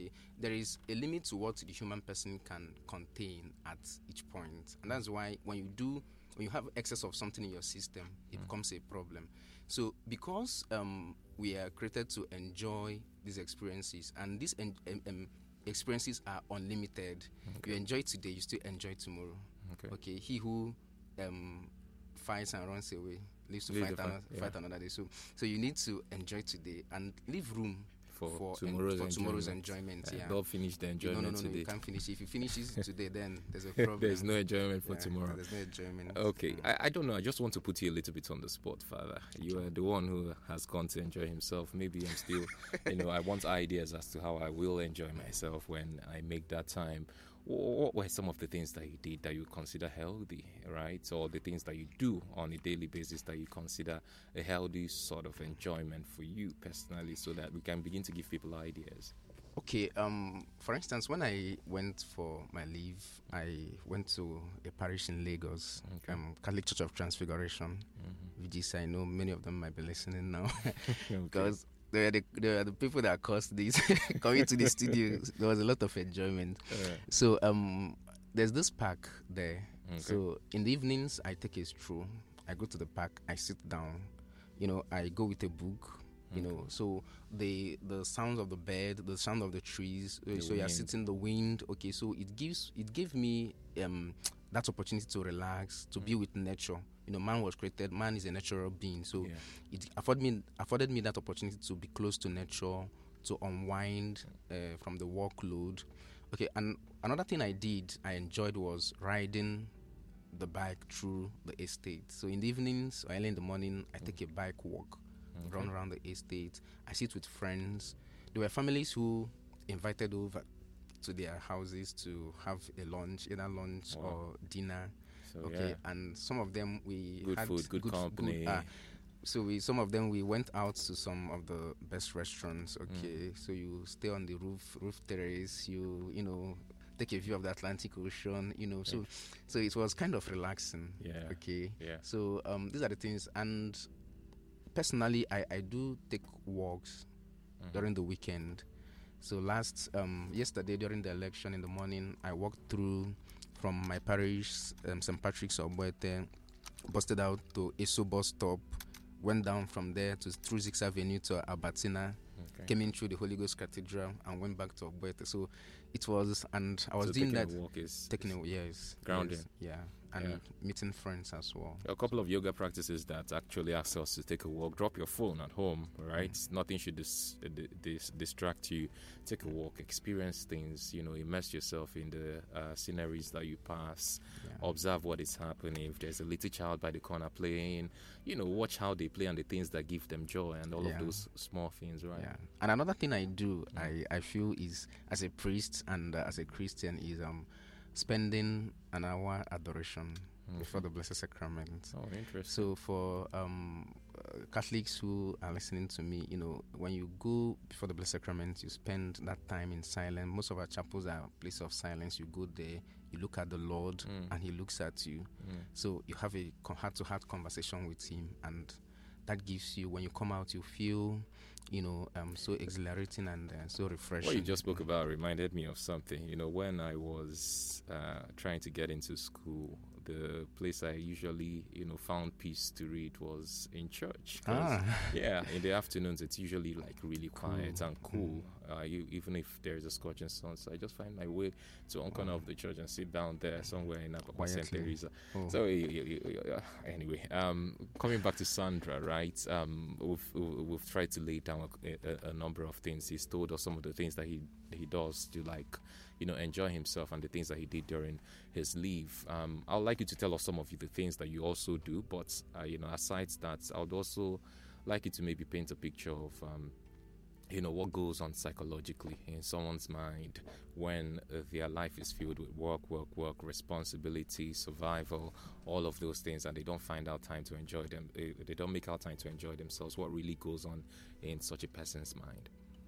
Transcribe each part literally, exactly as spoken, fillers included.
Okay, there is a limit to what the human person can contain at each point, and that's why when you do, when you have excess of something in your system, it mm. becomes a problem. So because um, we are created to enjoy these experiences, and these en- um, um, experiences are unlimited. Okay. You enjoy today, you still enjoy tomorrow. Okay. Okay. He who um, fights and runs away lives to fight, another, yeah. fight another day. So, so you need to enjoy today and leave room for, for tomorrow's, en- for tomorrow's enjoyment. enjoyment. Uh, yeah. Don't finish the enjoyment no, no, no, today. No, you can't finish. If you finish it today, then there's a problem. There's no enjoyment for yeah, tomorrow. There's no enjoyment. Okay, I, I don't know. I just want to put you a little bit on the spot, Father. You are the one who has gone to enjoy himself. Maybe I'm still, you know, I want ideas as to how I will enjoy myself when I make that time. What were some of the things that you did that you consider healthy, right? Or the things that you do on a daily basis that you consider a healthy sort of enjoyment for you personally, so that we can begin to give people ideas? Okay, um, for instance, when I went for my leave, I went to a parish in Lagos, okay. um, Catholic Church of Transfiguration, mm-hmm. V G C. I know many of them might be listening now, because okay. They are the, they are the people that caused this coming to the studio. There was a lot of enjoyment. Uh, so um, there's this park there. Okay. So in the evenings, I take a stroll. I go to the park. I sit down. You know, I go with a book. You okay. know, so the the sounds of the bird, the sound of the trees. The so wind. You're sitting in the wind. Okay, so it gives it gave me um, that opportunity to relax, to mm. be with nature. You know, man was created. Man is a natural being, so yeah. it afforded me afforded me that opportunity to be close to nature, to unwind uh, from the workload. Okay, and another thing I did, I enjoyed was riding the bike through the estate. So in the evenings or early in the morning, I take a bike walk, okay. run around the estate. I sit with friends. There were families who invited over to their houses to have a lunch, either lunch wow. or dinner. So, okay, yeah. and some of them we good had food, good, good company. Good, uh, so we, some of them we went out to some of the best restaurants. Okay, mm. so you stay on the roof, roof terrace. You you know take a view of the Atlantic Ocean. You know, so yeah. so it was kind of relaxing. Yeah. Okay. Yeah. So um, these are the things, and personally, I I do take walks mm-hmm. during the weekend. So last um yesterday during the election in the morning, I walked through from my parish, um, Saint Patrick's Obuete, busted out to Eso bus stop, went down from there to through Sixth Avenue to Albertina, okay. came in through the Holy Ghost Cathedral and went back to Obuete. So it was, and I was so doing that. A walk is, taking a yes, grounding, yes, yeah, and yeah. meeting friends as well. A couple of yoga practices that actually ask us to take a walk. Drop your phone at home, right? Mm. Nothing should dis- dis- distract you. Take a walk, experience things. You know, immerse yourself in the uh, sceneries that you pass. Yeah. Observe what is happening. If there's a little child by the corner playing, you know, watch how they play and the things that give them joy and all yeah. of those small things, right? Yeah. And another thing I do, mm. I I feel is as a priest and uh, as a Christian is um. spending an hour adoration mm-hmm. before the Blessed Sacrament. Oh, interesting. So for um, uh, Catholics who are listening to me, you know, when you go before the Blessed Sacrament, you spend that time in silence. Most of our chapels are a place of silence. You go there, you look at the Lord, mm. and He looks at you. Mm. So you have a heart-to-heart conversation with Him, and that gives you, when you come out, you feel, you know, um, so exhilarating and uh, so refreshing. What you just spoke about reminded me of something. You know, when I was uh, trying to get into school, the place I usually, you know, found peace to read was in church. Ah. Yeah, in the afternoons, it's usually like really quiet cool. and cool, mm. uh, you, even if there's a scorching sun. So I just find my way to one corner wow. of the church and sit down there somewhere in Saint Teresa. Oh. So uh, anyway, um, coming back to Sandra, right? Um, we've, we've tried to lay down a, a, a number of things. He's told us some of the things that he he does to, like, you know, enjoy himself and the things that he did during his leave. Um, I'd like you to tell us some of the things that you also do, but uh, you know, aside that, I would also like you to maybe paint a picture of um, you know, what goes on psychologically in someone's mind when uh, their life is filled with work, work, work, responsibility, survival, all of those things, and they don't find out time to enjoy them. They, they don't make out time to enjoy themselves. What really goes on in such a person's mind?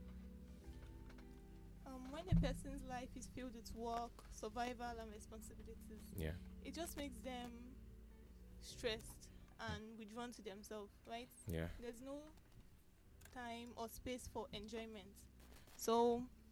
Um, when a person's life is filled with work, survival, and responsibilities, yeah, it just makes them stressed and withdrawn to themselves, right? Yeah. There's no time or space for enjoyment. So